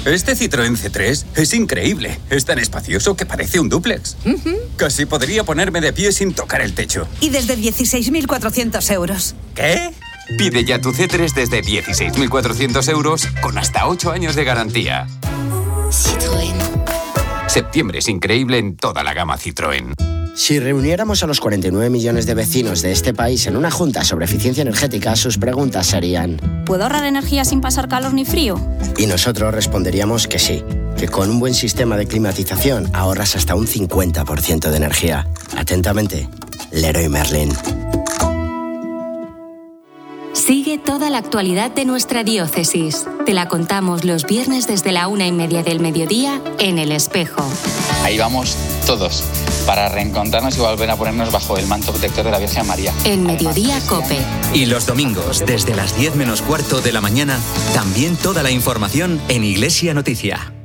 Este Citroën C3 es increíble. Es tan espacioso que parece un dúplex. Casi podría ponerme de pie sin tocar el techo. Y desde 16.400 euros. ¿Qué? Pide ya tu C3 desde 16.400 euros con hasta 8 años de garantía. Citroën. Septiembre es increíble en toda la gama Citroën. Si reuniéramos a los 49 millones de vecinos de este país en una junta sobre eficiencia energética, sus preguntas serían: ¿puedo ahorrar energía sin pasar calor ni frío? Y nosotros responderíamos que sí, que con un buen sistema de climatización ahorras hasta un 50% de energía. Atentamente, Leroy Merlin. Sigue toda la actualidad de nuestra diócesis. Te la contamos los viernes desde la 1:30 del mediodía en El Espejo. Ahí vamos todos, para reencontrarnos y volver a ponernos bajo el manto protector de la Virgen María. En Mediodía Cope. Y los domingos, desde las 10 menos cuarto de la mañana, también toda la información en Iglesia Noticia.